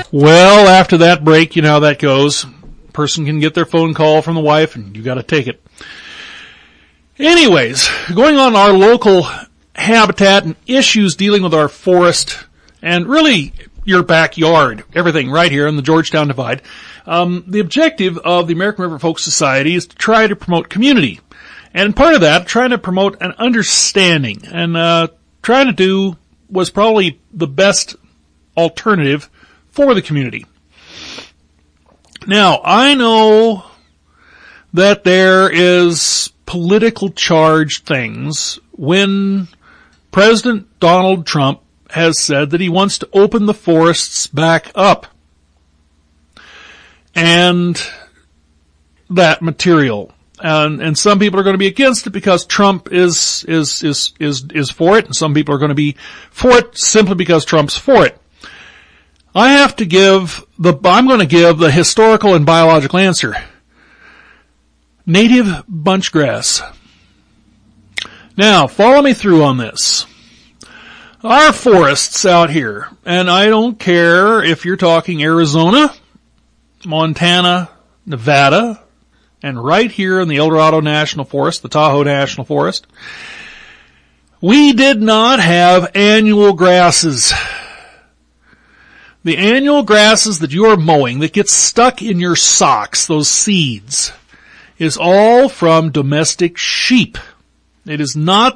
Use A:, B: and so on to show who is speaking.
A: Well, after that break, you know how that goes. Person can get their phone call from the wife and you gotta take it. Anyways, going on our local habitat and issues dealing with our forest and really your backyard, everything right here in the Georgetown Divide. The objective of the American River Folk Society is to try to promote community. And part of that, trying to promote an understanding and trying to do was probably the best alternative for the community. Now, I know that there is political charged things when President Donald Trump has said that he wants to open the forests back up. And that material. And some people are going to be against it because Trump is for it, and some people are going to be for it simply because Trump's for it. I'm going to give the historical and biological answer. Native bunchgrass. Now, follow me through on this. Our forests out here, and I don't care if you're talking Arizona, Montana, Nevada, and right here in the El Dorado National Forest, the Tahoe National Forest, we did not have annual grasses. The annual grasses that you are mowing that get stuck in your socks, those seeds, is all from domestic sheep. It is not